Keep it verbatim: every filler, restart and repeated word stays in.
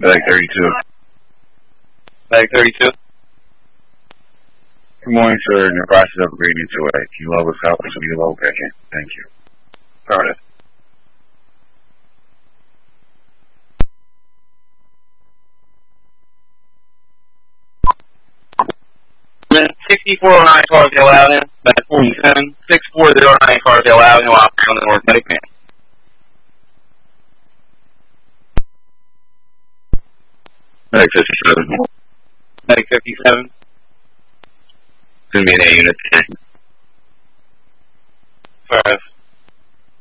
Bag thirty-two. Bag thirty-two. Good morning, sir. In the process of upgrading to a kilo with help to be low picking. Thank you. Got it. sixty-four oh nine Carsdale Avenue, back forty-seven, six four oh nine Carsdale Avenue, operating on the North Medic Man. Bag fifty-seven. Bag fifty-seven. It's going to be an A unit. Five.